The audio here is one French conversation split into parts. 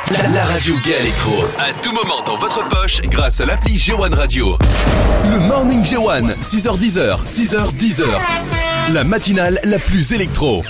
La radio Gay Electro, à tout moment dans votre poche grâce à l'appli G1 Radio. Le Morning G1, 6h10, 6h10. La matinale la plus électro.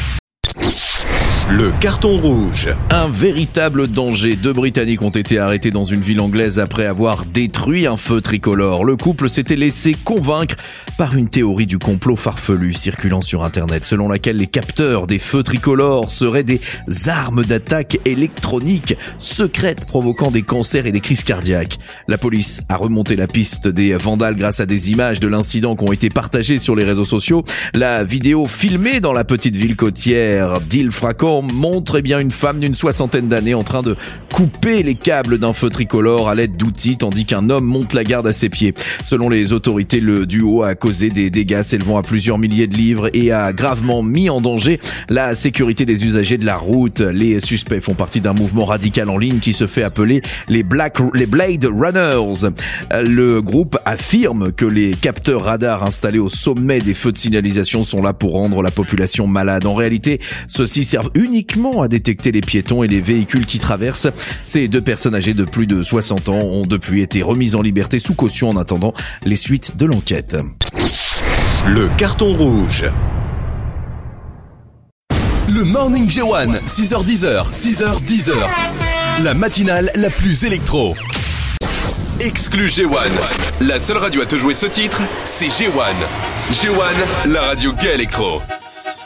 Le carton rouge. Un véritable danger. 2 Britanniques ont été arrêtés dans une ville anglaise après avoir détruit un feu tricolore. Le couple s'était laissé convaincre par une théorie du complot farfelue circulant sur Internet, selon laquelle les capteurs des feux tricolores seraient des armes d'attaque électroniques secrètes provoquant des cancers et des crises cardiaques. La police a remonté la piste des vandales grâce à des images de l'incident qui ont été partagées sur les réseaux sociaux. La vidéo filmée dans la petite ville côtière d'Ilfracombe montre une femme d'une 60aine d'années en train de couper les câbles d'un feu tricolore à l'aide d'outils tandis qu'un homme monte la garde à ses pieds. Selon les autorités, le duo a causé des dégâts s'élevant à plusieurs milliers de livres et a gravement mis en danger la sécurité des usagers de la route. Les suspects font partie d'un mouvement radical en ligne qui se fait appeler les Blade Runners. Le groupe affirme que les capteurs radars installés au sommet des feux de signalisation sont là pour rendre la population malade. En réalité, ceux-ci servent uniquement à détecter les piétons et les véhicules qui traversent. Ces 2 personnes âgées de plus de 60 ans ont depuis été remises en liberté sous caution en attendant les suites de l'enquête. Le carton rouge. Le Morning G1, 6h10, 6h10. La matinale la plus électro. Exclu G1. La seule radio à te jouer ce titre, c'est G1. G1, la radio Gay Electro.